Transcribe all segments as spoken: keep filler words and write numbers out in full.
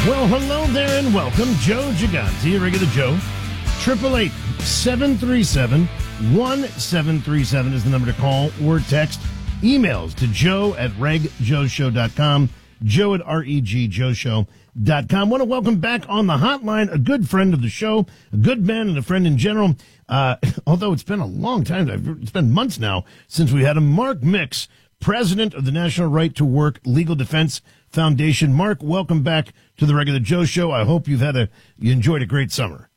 Well, hello there and welcome. Joe Gigante, regular Joe. triple eight, seven three seven, one seven three seven is the number to call or text. Emails to joe at reg joe show dot com, joe at reg joe show dot com. Want to welcome back on the hotline a good friend of the show, a good man and a friend in general. Uh, although it's been a long time, it's been months now since we had him, Mark Mix, president of the National Right to Work Legal Defense Foundation. Mark, welcome back to the Regular Joe Show. I hope you've had a you enjoyed a great summer.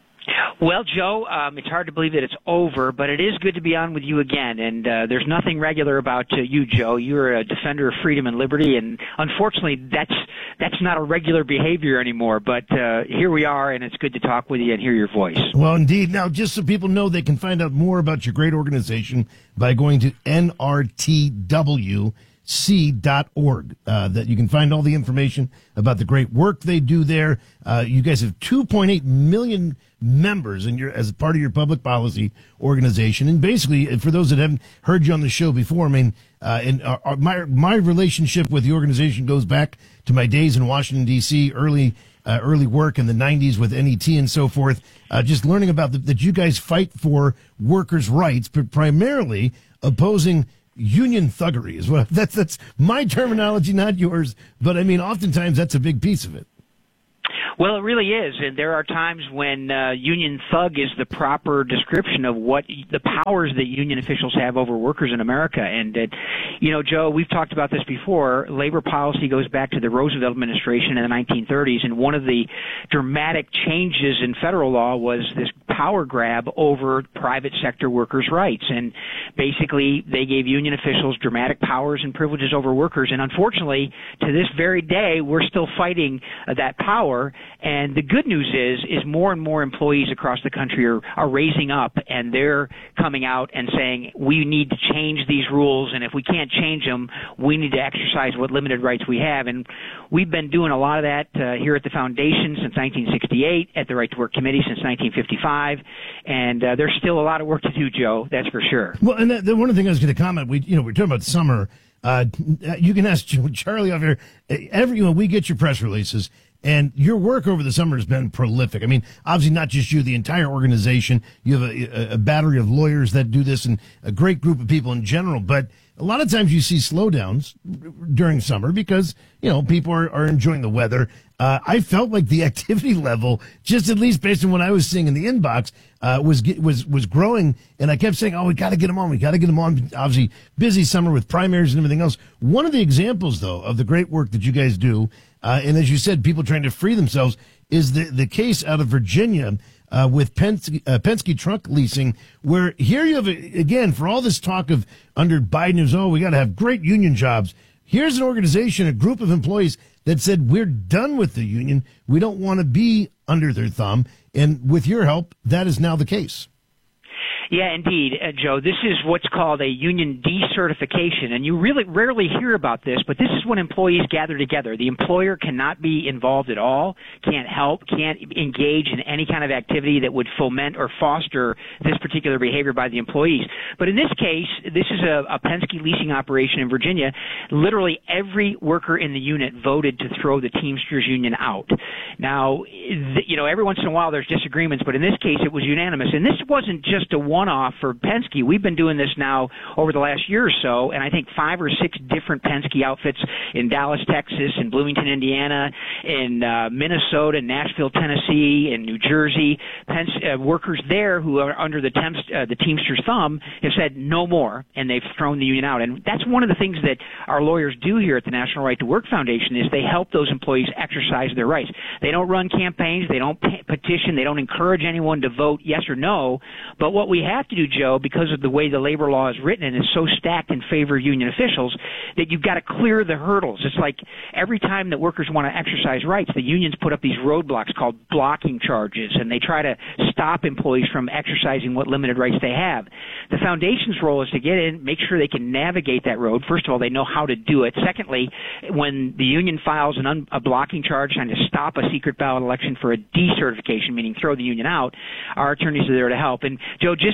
Well, Joe, um, it's hard to believe that it's over, but it is good to be on with you again. And uh, there's nothing regular about uh, you, Joe. You're a defender of freedom and liberty, and unfortunately, that's that's not a regular behavior anymore. But uh, here we are, and it's good to talk with you and hear your voice. Well, indeed. Now, just so people know, they can find out more about your great organization by going to N R T W C dot org. Uh, that you can find all the information about the great work they do there. Uh, you guys have two point eight million members in your as part of your public policy organization. And basically, for those that haven't heard you on the show before, I mean, uh, and uh, my my relationship with the organization goes back to my days in Washington D C, early uh, early work in the nineties with N E T and so forth. Uh, just learning about the, that you guys fight for workers' rights, but primarily opposing union thuggery is what that's that's my terminology, not yours. But I mean, oftentimes that's a big piece of it. Well, it really is, and there are times when uh, union thug is the proper description of what the powers that union officials have over workers in America. And, uh, you know, Joe, we've talked about this before. Labor policy goes back to the Roosevelt administration in the nineteen thirties, and one of the dramatic changes in federal law was this power grab over private sector workers' rights. And basically, they gave union officials dramatic powers and privileges over workers. And unfortunately, to this very day, we're still fighting uh, that power. And the good news is, is more and more employees across the country are, are raising up, and they're coming out and saying, we need to change these rules, and if we can't change them, we need to exercise what limited rights we have. And we've been doing a lot of that uh, here at the Foundation since nineteen sixty-eight, at the Right to Work Committee since nineteen fifty-five, and uh, there's still a lot of work to do, Joe, that's for sure. Well, and that, the one of the things I was going to comment, we, you know, we're talking about summer. Uh, you can ask Charlie over here. Every, you know, we get your press releases. And your work over the summer has been prolific. I mean, obviously not just you, the entire organization. You have a, a battery of lawyers that do this and a great group of people in general. But a lot of times you see slowdowns during summer because, you know, people are, are enjoying the weather. Uh, I felt like the activity level, just at least based on what I was seeing in the inbox, uh, was, was, was growing. And I kept saying, oh, we got to get them on. We got to get them on. Obviously busy summer with primaries and everything else. One of the examples, though, of the great work that you guys do, Uh, and as you said, people trying to free themselves, is the, the case out of Virginia uh, with Penske, uh, Penske Truck Leasing, where here you have, again, for all this talk of under Biden is, oh, we got to have great union jobs. Here's an organization, a group of employees that said, we're done with the union. We don't want to be under their thumb. And with your help, that is now the case. Yeah, indeed, uh, Joe. This is what's called a union decertification, and you really rarely hear about this, but this is when employees gather together. The employer cannot be involved at all, can't help, can't engage in any kind of activity that would foment or foster this particular behavior by the employees. But in this case, this is a, a Penske leasing operation in Virginia. Literally every worker in the unit voted to throw the Teamsters union out. Now, you know, every once in a while there's disagreements, but in this case it was unanimous. And this wasn't just a one-off for Penske. We've been doing this now over the last year or so, and I think five or six different Penske outfits in Dallas, Texas, in Bloomington, Indiana, in uh, Minnesota, Nashville, Tennessee, in New Jersey. Pens- uh, workers there who are under the, temps- uh, the Teamsters thumb have said no more, and they've thrown the union out. And that's one of the things that our lawyers do here at the National Right to Work Foundation is they help those employees exercise their rights. They don't run campaigns, they don't p- petition, they don't encourage anyone to vote yes or no, but what we have to do, Joe, because of the way the labor law is written and is so stacked in favor of union officials, that you've got to clear the hurdles. It's like every time that workers want to exercise rights, the unions put up these roadblocks called blocking charges, and they try to stop employees from exercising what limited rights they have. The foundation's role is to get in, make sure they can navigate that road. First of all, they know how to do it. Secondly, when the union files an un- a blocking charge trying to stop a secret ballot election for a decertification, meaning throw the union out, our attorneys are there to help. And, Joe, just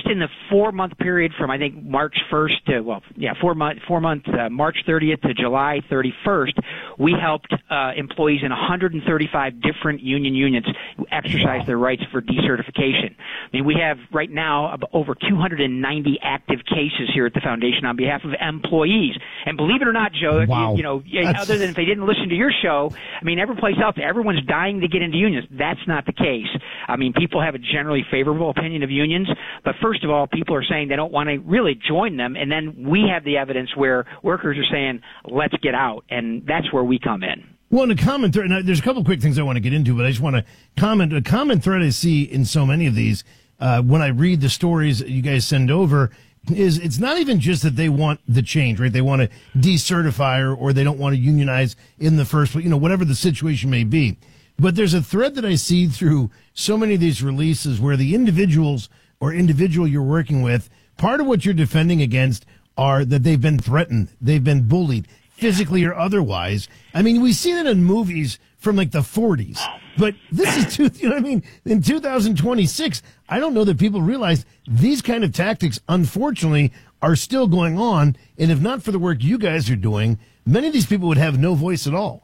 just in the four-month period from, I think, March first to, well, yeah, four month, four months, uh, March thirtieth to July thirty-first, we helped uh, employees in one hundred thirty-five different union units exercise their rights for decertification. I mean, we have right now over two hundred ninety active cases here at the foundation on behalf of employees. And believe it or not, Joe, wow. you, you know, That's... other than if they didn't listen to your show, I mean, every place else, everyone's dying to get into unions. That's not the case. I mean, people have a generally favorable opinion of unions, but first of all, people are saying they don't want to really join them, and then we have the evidence where workers are saying, let's get out, and that's where we come in. Well, in a common thread, now, there's a couple quick things I want to get into, but I just want to comment. A common thread I see in so many of these, uh, when I read the stories that you guys send over, is it's not even just that they want the change, right? They want to decertify or, or they don't want to unionize in the first place, you know, whatever the situation may be. But there's a thread that I see through so many of these releases where the individuals or individual you're working with, part of what you're defending against are that they've been threatened, they've been bullied, physically or otherwise. I mean, we see that in movies from like the forties, but this is, two, you know what I mean? In two thousand twenty-six, I don't know that people realize these kind of tactics, unfortunately, are still going on. And if not for the work you guys are doing, many of these people would have no voice at all.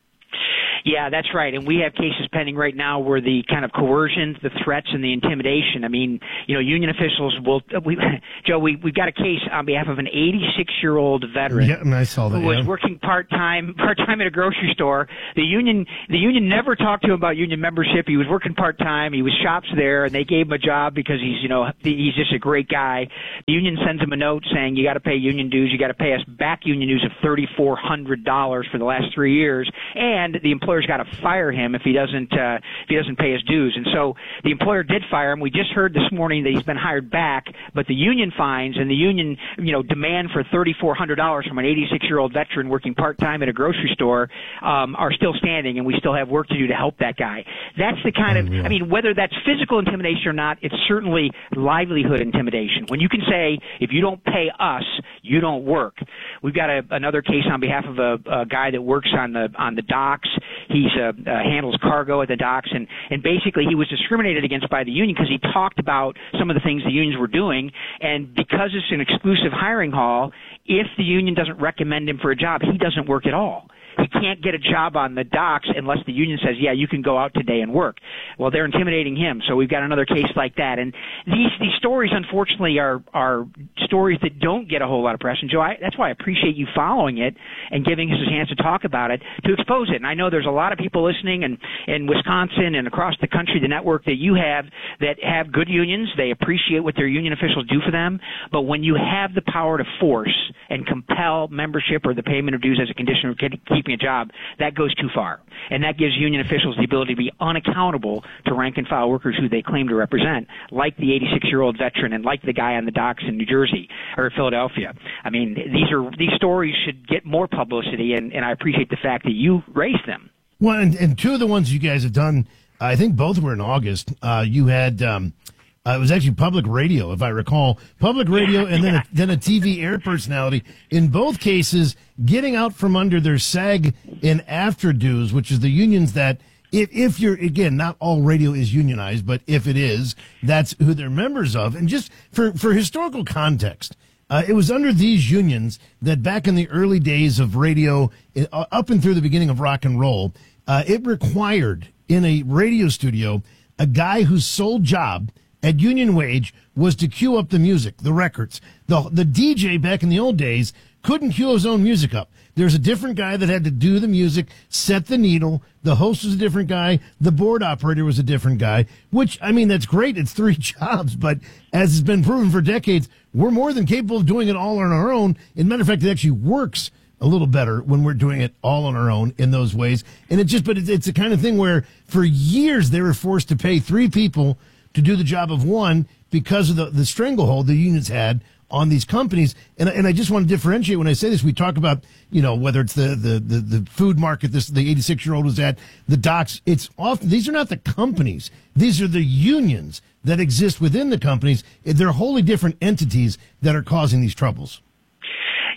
Yeah, that's right. And we have cases pending right now where the kind of coercion, the threats, and the intimidation. I mean, you know, union officials will. We, Joe, we we got a case on behalf of an eighty-six-year-old veteran. Yeah, and I saw that. Who was yeah. working part time, part time at a grocery store. The union, the union never talked to him about union membership. He was working part time. He was shops there, and they gave him a job because he's, you know, he's just a great guy. The union sends him a note saying, "You got to pay union dues. You got to pay us back union dues of thirty-four hundred dollars for the last three years," and the employer got to fire him if he doesn't uh, if he doesn't pay his dues. And so the employer did fire him. We just heard this morning that he's been hired back, but the union fines and the union, you know, demand for thirty-four hundred dollars from an eighty-six-year-old veteran working part-time at a grocery store um, are still standing, and we still have work to do to help that guy. That's the kind of, I mean, whether that's physical intimidation or not, it's certainly livelihood intimidation. When you can say, if you don't pay us, you don't work. We've got a, another case on behalf of a, a guy that works on the on the docks. He's uh, uh, handles cargo at the docks, and, and basically he was discriminated against by the union because he talked about some of the things the unions were doing, and because it's an exclusive hiring hall, if the union doesn't recommend him for a job, he doesn't work at all. He can't get a job on the docks unless the union says, yeah, you can go out today and work. Well, they're intimidating him, so we've got another case like that. And these these stories, unfortunately, are are stories that don't get a whole lot of press. And, Joe, I, that's why I appreciate you following it and giving us a chance to talk about it, to expose it. And I know there's a lot of people listening in, in Wisconsin and across the country, the network that you have, that have good unions. They appreciate what their union officials do for them. But when you have the power to force and compel membership or the payment of dues as a condition of keeping a job, that goes too far. And that gives union officials the ability to be unaccountable to rank and file workers who they claim to represent, like the eighty-six-year-old veteran and like the guy on the docks in New Jersey or Philadelphia. I mean, these are these stories should get more publicity, and, and I appreciate the fact that you raised them. Well, and, and two of the ones you guys have done, I think both were in August. Uh, you had... Um, Uh, it was actually public radio, if I recall. Public radio and then a, then a T V air personality. In both cases, getting out from under their SAG and after dues, which is the unions that, if, if you're, again, not all radio is unionized, but if it is, that's who they're members of. And just for, for historical context, uh, it was under these unions that back in the early days of radio, uh, up and through the beginning of rock and roll, uh, it required in a radio studio a guy whose sole job at union wage was to cue up the music, the records. The the D J back in the old days couldn't cue his own music up. There's a different guy that had to do the music, set the needle. The host was a different guy. The board operator was a different guy, which, I mean, that's great. It's three jobs, but as has been proven for decades, we're more than capable of doing it all on our own. As a matter of fact, it actually works a little better when we're doing it all on our own in those ways. And it just, but it's, it's the kind of thing where for years they were forced to pay three people to do the job of one because of the, the stranglehold the unions had on these companies. And, and I just want to differentiate when I say this. We talk about, you know, whether it's the, the, the, the food market, this, the eighty-six-year-old was at, the docks. It's often, these are not the companies. These are the unions that exist within the companies. They're wholly different entities that are causing these troubles.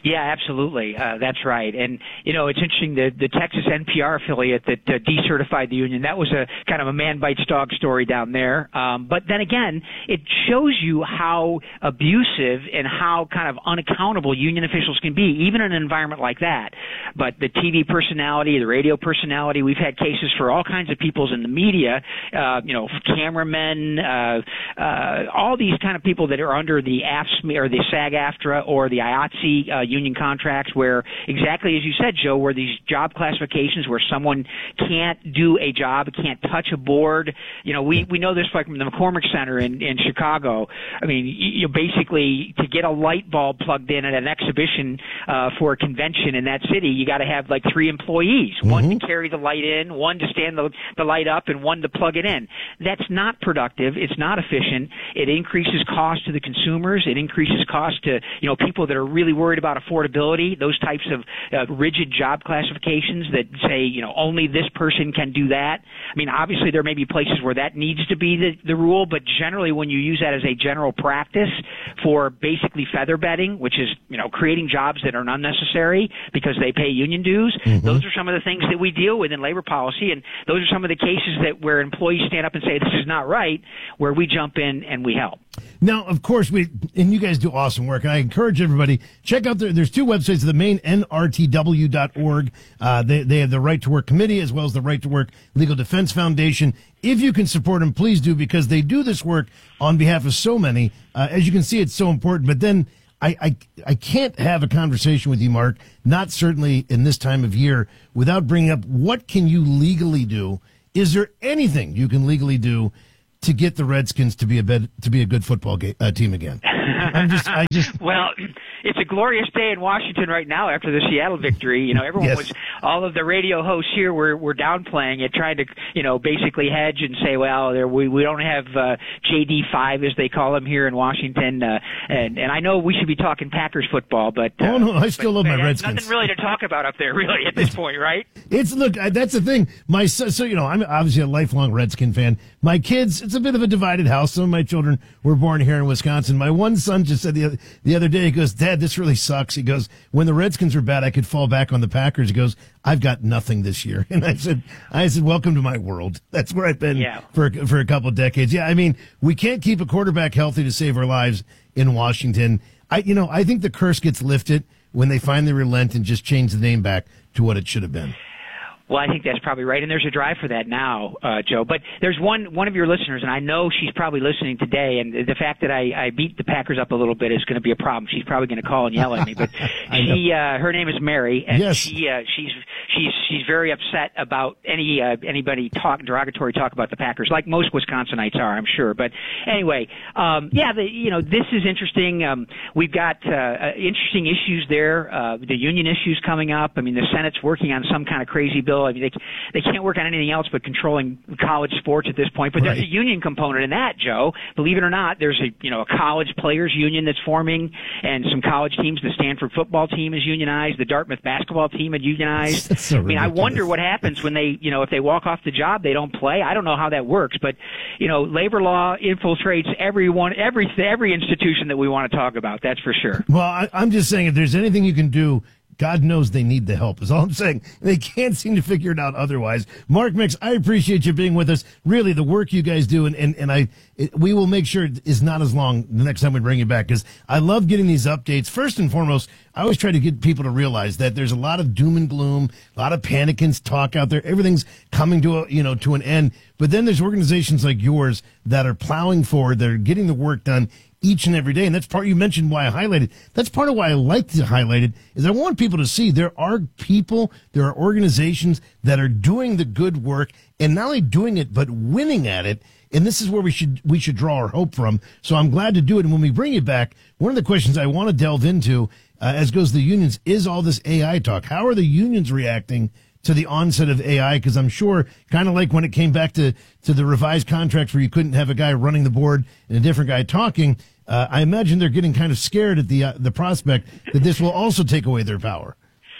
Yeah, absolutely. Uh, that's right. And, you know, it's interesting, the, the Texas N P R affiliate that uh, decertified the union, that was a kind of a man bites dog story down there. Um, but then again, it shows you how abusive and how kind of unaccountable union officials can be, even in an environment like that. But the T V personality, the radio personality, we've had cases for all kinds of peoples in the media, uh, you know, cameramen, uh, uh, all these kind of people that are under the A F S M E or the SAG-AFTRA or the I A T S E uh, union contracts, where exactly as you said, Joe, where these job classifications where someone can't do a job, can't touch a board. You know, we, we know this like from the McCormick Center in, in Chicago. I mean, you, you basically, to get a light bulb plugged in at an exhibition uh, for a convention in that city, you got to have like three employees, mm-hmm. one to carry the light in, one to stand the, the light up, and one to plug it in. That's not productive. It's not efficient. It increases cost to the consumers. It increases cost to, you know, people that are really worried about affordability, those types of uh, rigid job classifications that say, you know, only this person can do that. I mean, obviously there may be places where that needs to be the, the rule, but generally when you use that as a general practice for basically feather bedding, which is, you know, creating jobs that are unnecessary because they pay union dues, mm-hmm. those are some of the things that we deal with in labor policy, and those are some of the cases that where employees stand up and say this is not right, where we jump in and we help. Now, of course, we and you guys do awesome work. And I encourage everybody, check out their, there's two websites, the main N R T W dot org. Uh, they, they have the Right to Work Committee as well as the Right to Work Legal Defense Foundation. If you can support them, please do, because they do this work on behalf of so many. Uh, as you can see, it's so important. But then I, I, I can't have a conversation with you, Mark, not certainly in this time of year, without bringing up what can you legally do? Is there anything you can legally do to get the Redskins to be a bed, to be a good football game, uh, team again? I'm just, I just. Well, it's a glorious day in Washington right now after the Seattle victory. You know, everyone yes. was, all of the radio hosts here were, were downplaying it, trying to, you know, basically hedge and say, well, there, we, we don't have, uh, J D five as they call them here in Washington. Uh, and, and I know we should be talking Packers football, but, uh, oh no, I still but, love my Redskins. Redskins. Nothing really to talk about up there really at this point, right? It's, look, that's the thing. My son, so, you know, I'm obviously a lifelong Redskin fan. My kids, it's a bit of a divided house. Some of my children were born here in Wisconsin. My one son just said the, the other day, he goes, Dad, this really sucks. He goes, when the Redskins are bad, I could fall back on the Packers. He goes, I've got nothing this year. And I said, I said, welcome to my world. That's where I've been yeah. for, for a couple of decades. Yeah. I mean, we can't keep a quarterback healthy to save our lives in Washington. I, you know, I think the curse gets lifted when they finally relent and just change the name back to what it should have been. Well, I think that's probably right, and there's a drive for that now, uh, Joe. But there's one one of your listeners, and I know she's probably listening today, and the fact that I, I beat the Packers up a little bit is going to be a problem. She's probably going to call and yell at me. But she, uh, her name is Mary, and yes. she uh, she's she's she's very upset about any uh, anybody talk derogatory talk about the Packers, like most Wisconsinites are, I'm sure. But anyway, um, yeah, the, you know, this is interesting. Um, we've got uh, interesting issues there. Uh, the union issues coming up. I mean, the Senate's working on some kind of crazy bill. I mean, they, they can't work on anything else but controlling college sports at this point. But right. there's a union component in that, Joe. Believe it or not, there's a you know a college players union that's forming, and some college teams. The Stanford football team is unionized. The Dartmouth basketball team is unionized. That's so I mean, ridiculous. I wonder what happens when they, you know, if they walk off the job, they don't play. I don't know how that works, but you know, labor law infiltrates everyone, every every institution that we want to talk about. That's for sure. Well, I, I'm just saying, if there's anything you can do, God knows they need the help, is all I'm saying. They can't seem to figure it out otherwise. Mark Mix, I appreciate you being with us. Really, the work you guys do, and, and, and I, it, we will make sure it is not as long the next time we bring you back, because I love getting these updates. First and foremost, I always try to get people to realize that there's a lot of doom and gloom, a lot of panic and talk out there. Everything's coming to a, you know, to an end. But then there's organizations like yours that are plowing forward, that are getting the work done each and every day. And that's part, you mentioned why I highlighted. That's part of why I like to highlight it, is I want people to see there are people, there are organizations that are doing the good work, and not only doing it, but winning at it. And this is where we should, we should draw our hope from. So I'm glad to do it. And when we bring it back, one of the questions I want to delve into, uh, as goes the unions, is all this A I talk. How are the unions reacting to the onset of A I? Because I'm sure, kind of like when it came back to, to the revised contracts where you couldn't have a guy running the board and a different guy talking, uh, I imagine they're getting kind of scared at the uh, the prospect that this will also take away their power.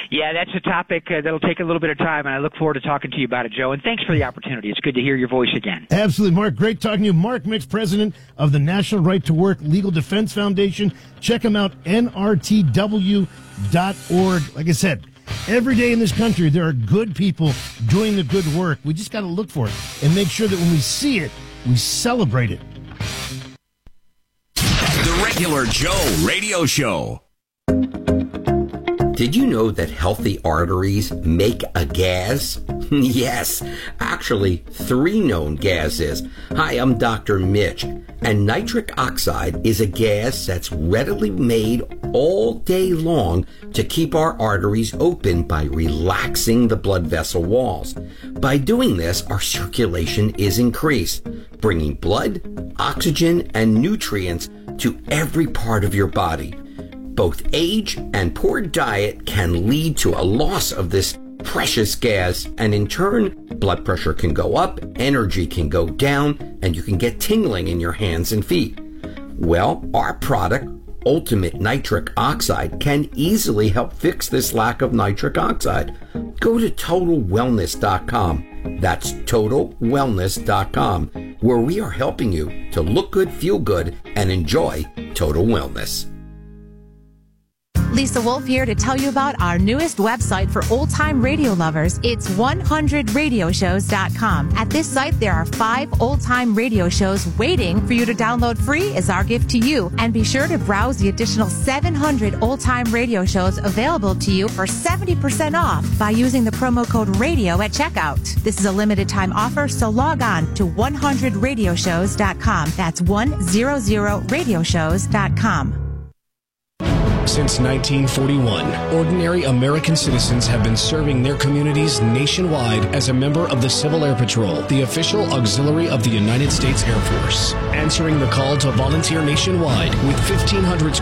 Yeah, that's a topic uh, that'll take a little bit of time, and I look forward to talking to you about it, Joe. And thanks for the opportunity. It's good to hear your voice again. Absolutely, Mark. Great talking to you. Mark Mix, president of the National Right to Work Legal Defense Foundation. Check him out, N R T W dot org. Like I said, every day in this country, there are good people doing the good work. We just got to look for it and make sure that when we see it, we celebrate it. The Regular Joe Radio Show. Did you know that healthy arteries make a gas? Yes, actually, three known gases. Hi, I'm Doctor Mitch, and nitric oxide is a gas that's readily made all day long to keep our arteries open by relaxing the blood vessel walls. By doing this, our circulation is increased, bringing blood, oxygen, and nutrients to every part of your body. Both age and poor diet can lead to a loss of this precious gas, and in turn, blood pressure can go up, energy can go down, and you can get tingling in your hands and feet. Well, our product, Ultimate Nitric Oxide, can easily help fix this lack of nitric oxide. Go to total wellness dot com. That's total wellness dot com, where we are helping you to look good, feel good, and enjoy total wellness. Lisa Wolf here to tell you about our newest website for old-time radio lovers. It's one hundred radio shows dot com. At this site, there are five old-time radio shows waiting for you to download free as our gift to you. And be sure to browse the additional seven hundred old-time radio shows available to you for seventy percent off by using the promo code RADIO at checkout. This is a limited-time offer, so log on to one hundred radio shows dot com. That's one hundred radio shows dot com. Since nineteen forty-one, ordinary American citizens have been serving their communities nationwide as a member of the Civil Air Patrol, the official auxiliary of the United States Air Force. Answering the call to volunteer nationwide with fifteen hundred